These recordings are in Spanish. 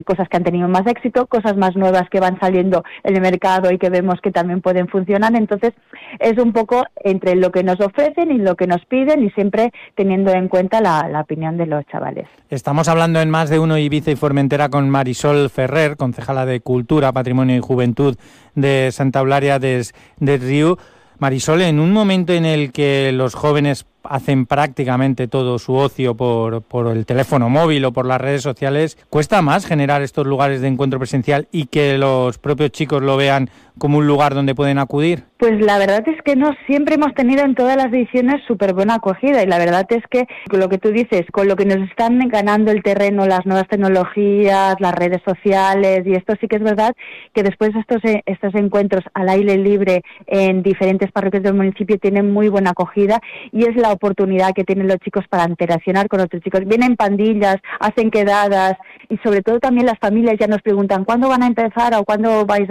cosas que han tenido más éxito, cosas más nuevas que van saliendo en el mercado y que vemos que también pueden funcionar. Entonces es un poco entre lo que nos ofrecen y lo que nos piden, y siempre teniendo en cuenta la opinión de los chavales. Estamos hablando en Más de Uno Ibiza y Formentera con Marisol Ferrer, concejala de Cultura, Patrimonio y Juventud de Santa Eulalia des Riu. Marisol, en un momento en el que los jóvenes hacen prácticamente todo su ocio por el teléfono móvil o por las redes sociales, ¿cuesta más generar estos lugares de encuentro presencial y que los propios chicos lo vean como un lugar donde pueden acudir? Pues la verdad es que no, siempre hemos tenido en todas las ediciones súper buena acogida, y la verdad es que lo que tú dices, con lo que nos están ganando el terreno, las nuevas tecnologías, las redes sociales, y esto sí que es verdad que después estos encuentros al aire libre en diferentes parroquias del municipio tienen muy buena acogida, y es la oportunidad que tienen los chicos para interaccionar con otros chicos. Vienen pandillas, hacen quedadas, y sobre todo también las familias ya nos preguntan ¿cuándo van a empezar o cuándo vais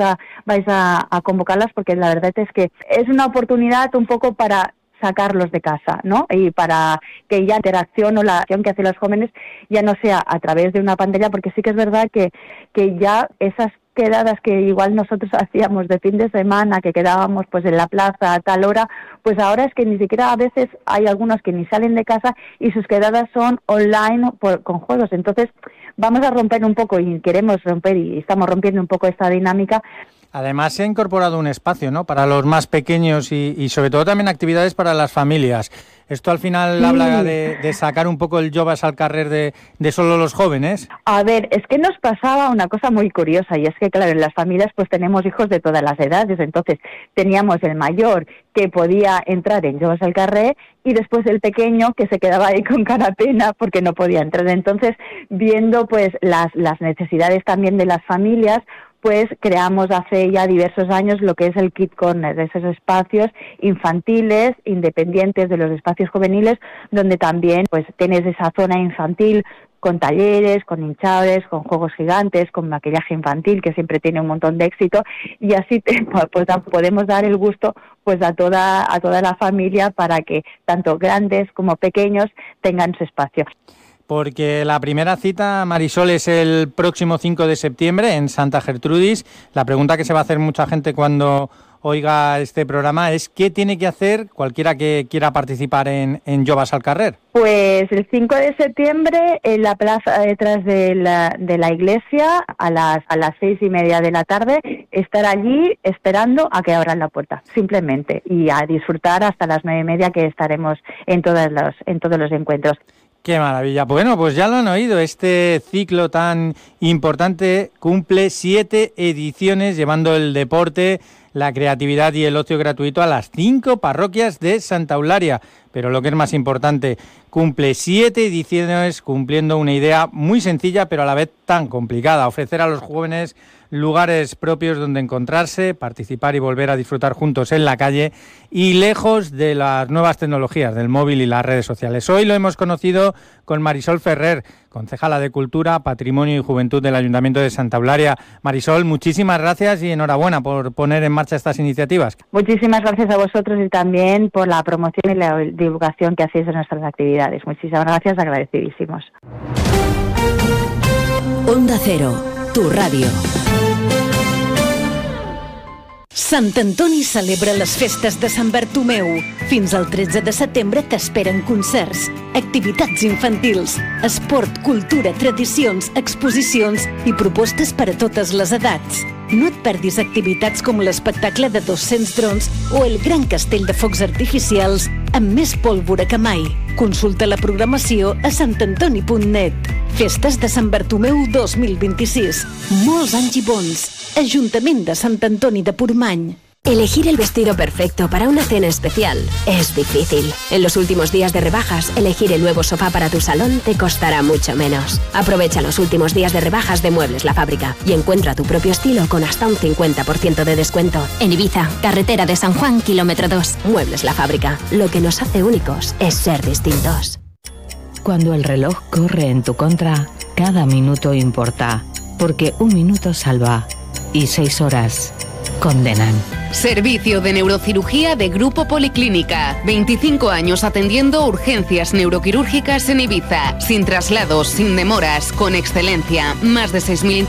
a convocarlas? Porque la verdad es que es una oportunidad un poco para sacarlos de casa, ¿no? Y para que ya la interacción o la acción que hacen los jóvenes ya no sea a través de una pantalla, porque sí que es verdad que ya esas quedadas que igual nosotros hacíamos de fin de semana, que quedábamos pues en la plaza a tal hora, pues ahora es que ni siquiera a veces hay algunos que ni salen de casa y sus quedadas son online con juegos. Entonces vamos a romper un poco, y queremos romper, y estamos rompiendo un poco esta dinámica. Además se ha incorporado un espacio, ¿no?, para los más pequeños y sobre todo también actividades para las familias. Esto al final habla de sacar un poco el joves al carrer de solo los jóvenes. A ver, es que nos pasaba una cosa muy curiosa, y es que claro, en las familias pues tenemos hijos de todas las edades. Entonces teníamos el mayor que podía entrar en joves al carrer y después el pequeño que se quedaba ahí con cara pena porque no podía entrar. Entonces, viendo pues las necesidades también de las familias, pues creamos hace ya diversos años lo que es el Kid Corner, de esos espacios infantiles, independientes de los espacios juveniles, donde también pues tienes esa zona infantil con talleres, con hinchables, con juegos gigantes, con maquillaje infantil, que siempre tiene un montón de éxito, y así pues podemos dar el gusto pues a toda la familia para que tanto grandes como pequeños tengan su espacio. Porque la primera cita, Marisol, es el próximo 5 de septiembre en Santa Gertrudis. La pregunta que se va a hacer mucha gente cuando oiga este programa es ¿qué tiene que hacer cualquiera que quiera participar en Joves al Carrer? Pues el 5 de septiembre en la plaza detrás de la iglesia a las 6:30 de la tarde, estar allí esperando a que abran la puerta, simplemente, y a disfrutar hasta las 9:30 que estaremos en todos los encuentros. ¡Qué maravilla! Bueno, pues ya lo han oído, este ciclo tan importante cumple 7 ediciones llevando el deporte, la creatividad y el ocio gratuito a las 5 parroquias de Santa Eulalia. Pero lo que es más importante, cumple 7 ediciones cumpliendo una idea muy sencilla pero a la vez tan complicada: ofrecer a los jóvenes lugares propios donde encontrarse, participar y volver a disfrutar juntos en la calle y lejos de las nuevas tecnologías del móvil y las redes sociales. Hoy lo hemos conocido con Marisol Ferrer, concejala de Cultura, Patrimonio y Juventud del Ayuntamiento de Santa Eulalia. Marisol, muchísimas gracias y enhorabuena por poner en marcha estas iniciativas. Muchísimas gracias a vosotros y también por la promoción y la divulgación que hacéis de nuestras actividades. Muchísimas gracias, agradecidísimos. Onda Cero, tu ràdio. Sant Antoni celebra les festes de Sant Bartomeu. Fins al 13 de setembre t'esperen concerts, activitats infantils, esport, cultura, tradicions, exposicions i propostes per a totes les edats. No et perdis activitats com l'espectacle de 200 drons o el gran castell de focs artificials amb més pólvora que mai. Consulta la programació a santantoni.net. Festes de Sant Bartomeu 2026. Molts anys i bons. Ajuntament de Sant Antoni de Portmany. Elegir el vestido perfecto para una cena especial es difícil. En los últimos días de rebajas, elegir el nuevo sofá para tu salón te costará mucho menos. Aprovecha los últimos días de rebajas de Muebles La Fábrica y encuentra tu propio estilo con hasta un 50% de descuento. En Ibiza, carretera de San Juan, kilómetro 2. Muebles La Fábrica. Lo que nos hace únicos es ser distintos. Cuando el reloj corre en tu contra, cada minuto importa, porque un minuto salva y 6 horas condenan. Servicio de neurocirugía de Grupo Policlínica. 25 años atendiendo urgencias neuroquirúrgicas en Ibiza. Sin traslados, sin demoras, con excelencia. Más de 6.000